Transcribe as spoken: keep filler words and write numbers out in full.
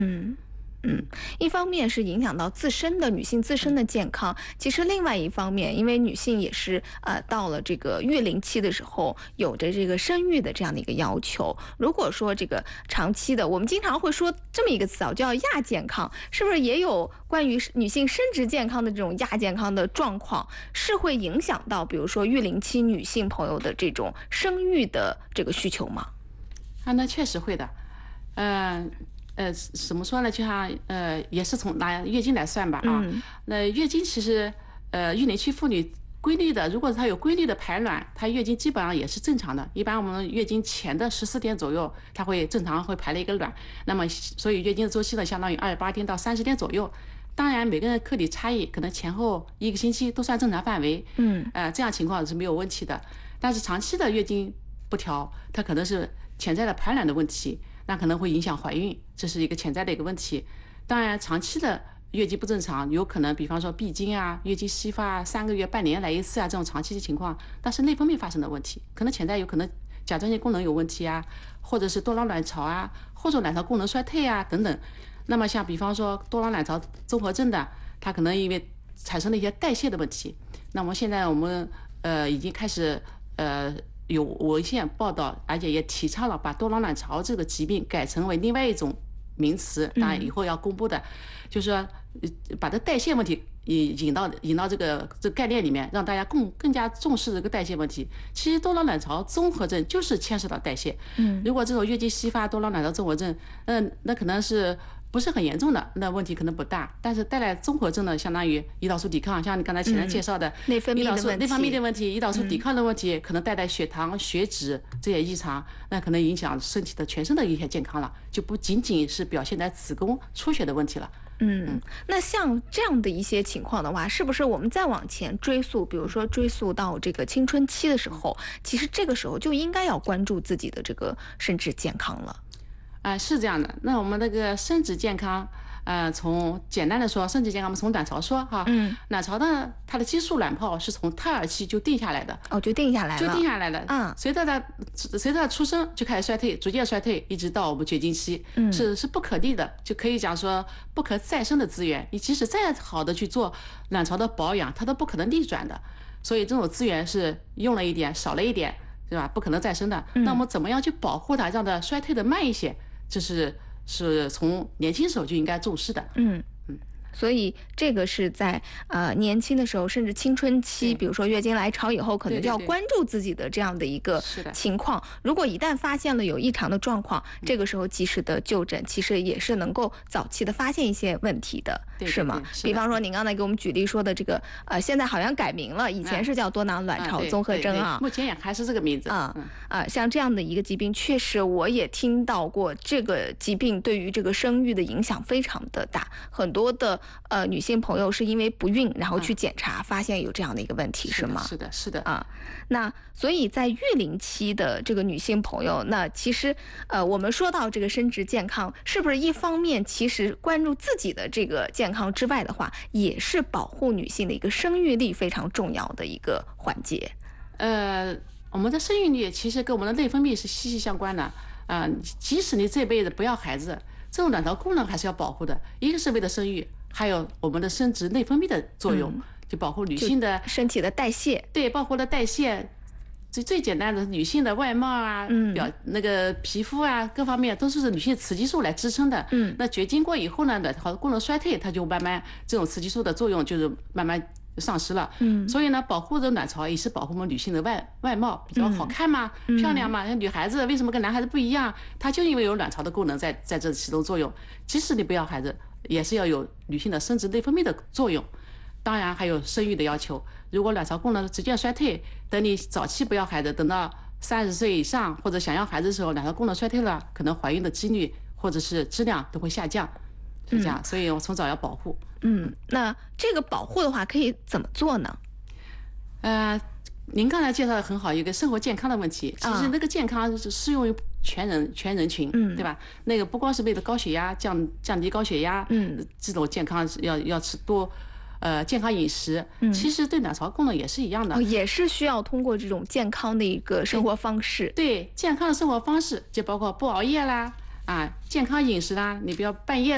嗯。嗯，一方面是影响到自身的女性自身的健康，其实另外一方面，因为女性也是呃到了这个育龄期的时候，有着这个生育的这样的一个要求。如果说这个长期的，我们经常会说这么一个词啊，叫亚健康，是不是也有关于女性生殖健康的这种亚健康的状况，是会影响到比如说育龄期女性朋友的这种生育的这个需求吗？ 啊，那确实会的，嗯、呃。呃，怎么说呢？就像呃，也是从拿月经来算吧啊。嗯、那月经其实，呃，育龄期妇女规律的，如果她有规律的排卵，她月经基本上也是正常的。一般我们月经前的十四天左右，她会正常会排了一个卵。那么，所以月经周期呢，相当于二十八天到三十天左右。当然，每个人个体差异，可能前后一个星期都算正常范围。嗯，呃，这样情况是没有问题的。但是长期的月经不调，它可能是潜在的排卵的问题。那可能会影响怀孕，这是一个潜在的一个问题。当然，长期的月经不正常，有可能比方说闭经啊、月经稀发啊、三个月、半年来一次啊这种长期的情况，但是内分泌发生的问题，可能潜在有可能甲状腺功能有问题啊，或者是多囊卵巢啊，或者卵巢功能衰退啊等等。那么像比方说多囊卵巢综合症的，它可能因为产生了一些代谢的问题。那么现在我们呃已经开始呃。有文献报道，而且也提倡了把多囊卵巢这个疾病改成为另外一种名词，当然以后要公布的，嗯、就是说把这代谢问题引引到引到这个这个概念里面，让大家更更加重视这个代谢问题。其实多囊卵巢综合症就是牵涉到代谢。嗯，如果这种月经稀发多囊卵巢综合症，嗯、呃，那可能是不是很严重的，那问题可能不大。但是带来综合症呢，相当于胰岛素抵抗，像你刚才前面介绍的、嗯、 内分泌的问题、 内分泌的问题、胰岛素抵抗的问题，嗯、可能带来血糖、血脂这些异常，那可能影响身体的全身的一些健康了，就不仅仅是表现在子宫出血的问题了。 嗯，那像这样的一些情况的话，是不是我们再往前追溯，比如说追溯到这个青春期的时候，其实这个时候就应该要关注自己的这个生殖健康了？ 啊、呃，是这样的。那我们那个生殖健康，呃，从简单的说，生殖健康，我们从卵巢说哈。嗯。卵巢呢，它的激素卵泡是从胎儿期就定下来的。 哦，就定下来了。 就定下来了。 嗯。 随着它随着它出生就开始衰退，逐渐衰退，一直到我们绝经期。嗯。是是不可逆的，就可以讲说不可再生的资源。你即使再好的去做卵巢的保养，它都不可能逆转的。所以这种资源是用了一点，少了一点，对吧？不可能再生的。嗯。那我们怎么样去保护它，让它衰退的慢一些？这是是从年轻时候就应该重视的。 嗯嗯，所以这个是在呃年轻的时候，甚至青春期，比如说月经来潮以后，可能就要关注自己的这样的一个情况。如果一旦发现了有异常的状况，这个时候及时的就诊，其实也是能够早期的发现一些问题的， 对对对， 是吗？ 是比方说您刚才给我们举例说的这个，呃，现在好像改名了，以前是叫多囊卵巢综合征啊， 嗯、目前也还是这个名字啊啊，像这样的一个疾病，确实我也听到过，这个疾病对于这个生育的影响非常的大，很多的呃女性朋友是因为不孕，然后去检查，嗯、发现有这样的一个问题，是吗？ 是的，是的啊。那所以在育龄期的这个女性朋友，那其实呃，我们说到这个生殖健康，是不是一方面其实关注自己的这个健康之外的话，也是保护女性的一个生育力非常重要的一个环节？ 呃，我们的生育力其实跟我们的内分泌是息息相关的啊、呃。即使你这辈子不要孩子，这种卵巢功能还是要保护的，一个是为了生育，还有我们的生殖内分泌的作用。嗯，就保护女性的身体的代谢， 对，包括了代谢，最最简单的女性的外貌啊，嗯，表那个皮肤啊，各方面都是女性雌激素来支撑的。嗯，那绝经过以后呢，卵巢功能衰退，它就慢慢这种雌激素的作用就是慢慢丧失了。嗯，所以呢，保护着卵巢也是保护我们女性的外外貌比较好看嘛，嗯、漂亮嘛。像女孩子为什么跟男孩子不一样？她就因为有卵巢的功能在在这起动作用。即使你不要孩子，也是要有女性的生殖内分泌的作用。当然还有生育的要求，如果卵巢功能逐渐衰退，等你早期不要孩子，等到三十岁以上或者想要孩子的时候，卵巢功能衰退了，可能怀孕的几率或者是质量都会下降，是这样。嗯、所以我从早要保护。 嗯，那这个保护的话可以怎么做呢？ 呃，您刚才介绍的很好，一个生活健康的问题，其实那个健康是适用于全人全人群，嗯，对吧？那个不光是为了高血压降降低高血压，嗯，这种健康要要吃多。呃，健康饮食，嗯，其实对卵巢功能也是一样的， 哦，也是需要通过这种健康的一个生活方式。 对，健康的生活方式就包括不熬夜啦，啊，健康饮食啦，你不要半夜。